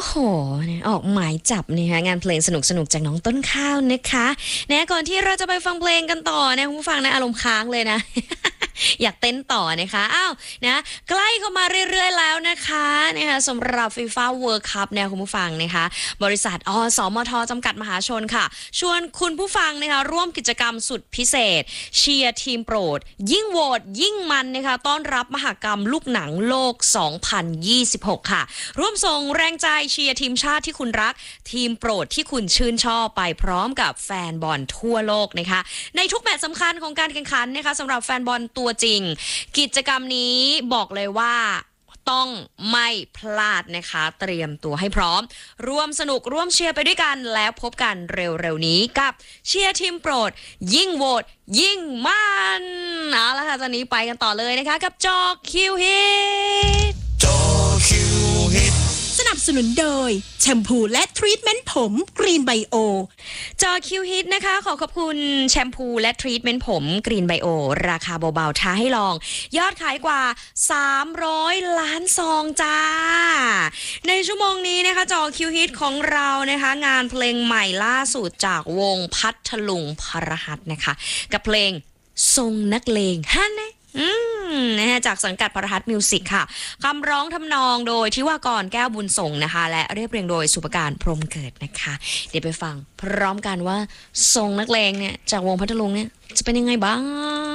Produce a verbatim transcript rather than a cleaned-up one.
โหออกหมายจับนะคะงานเพลงสนุกๆจากน้องต้นข้าวนะคะนะก่อนที่เราจะไปฟังเพลงกันต่อนะคุณผู้ฟังนะอารมณ์ค้างเลยนะ อยากเต้นต่อนะคะอ้าวนะใกล้เข้ามาเรื่อยๆแล้วนะคะนะคะสำหรับ FIFA World Cup เนี่ยคุณผู้ฟังนะคะบริษัทอสมทจำกัดมหาชนค่ะชวนคุณผู้ฟังนะคะร่วมกิจกรรมสุดพิเศษเชียร์ทีมโปรดยิ่งโหวตยิ่งมันนะคะต้อนรับมหกรรมลูกหนังโลก สองพันยี่สิบหก ค่ะร่วมส่งแรงใจเชียร์ทีมชาติที่คุณรักทีมโปรดที่คุณชื่นชอบไปพร้อมกับแฟนบอลทั่วโลกนะคะในทุกแมตช์สำคัญของการแข่งขันนะคะสำหรับแฟนบอลตัวจริงกิจกรรมนี้บอกเลยว่าต้องไม่พลาดนะคะเตรียมตัวให้พร้อมร่วมสนุกร่วมเชียร์ไปด้วยกันแล้วพบกันเร็วๆนี้กับเชียร์ทีมโปรดยิ่งโหวตยิ่งมันเอาละค่ะตอนนี้ไปกันต่อเลยนะคะกับจอคิวฮิตจอคิวฮิตสนับสนุนโดยแชมพูและทรีทเมนต์ผมกรีนไบโอจอคิวฮิตนะคะขอขอบคุณแชมพูและทรีทเมนต์ผมกรีนไบโอราคาเบาๆท้าให้ลองยอดขายกว่าสามร้อยล้านซองจ้าในชั่วโมงนี้นะคะจอคิวฮิตของเรานะคะงานเพลงใหม่ล่าสุดจากวงพัทลุงพรหัสนะคะกับเพลงทรงนักเลงฮันนะอืมนะฮะจากสังกัดพรหัสมิวสิกค่ะคำร้องทำนองโดยทิวากรแก้วบุญส่งนะคะและเรียบเรียงโดยสุภการพรหมเกิดนะคะเดี๋ยวไปฟังพร้อมกันว่าทรงนักเลงเนี่ยจากวงพัทลุงเนี่ยจะเป็นยังไงบ้าง